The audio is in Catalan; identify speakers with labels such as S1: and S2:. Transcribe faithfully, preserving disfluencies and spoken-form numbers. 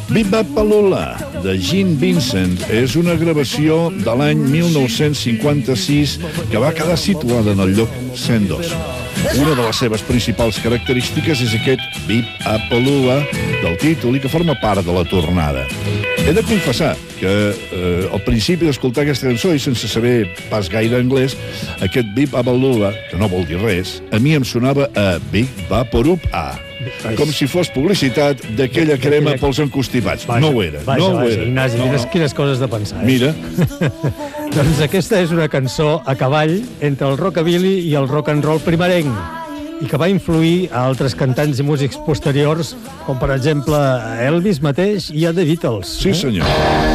S1: Bebop-A-Lula, de Gene Vincent, és una gravació de l'any mil nou-cents cinquanta-sis que va quedar situada en el lloc cent dos. Una de les seves principals característiques és aquest Bebop-A-Lula del títol i que forma part de la tornada. He de confessar que eh, al principi d'escoltar aquesta cançó i sense saber pas gaire anglès, aquest Bebop-A-Lula, que no vol dir res, a mi em sonava a Big Vaporub-A, com si fos publicitat d'aquella crema pels encostipats. No ho era,
S2: vaja,
S1: no ho
S2: vaja,
S1: era.
S2: Ignasi,
S1: no,
S2: mires
S1: no.
S2: quines coses de pensar. Eh?
S1: Mira.
S2: Doncs aquesta és una cançó a cavall entre el rockabilly i el rock and roll primerenc i que va influir a altres cantants i músics posteriors, com per exemple Elvis mateix i a The Beatles.
S1: Sí, senyor.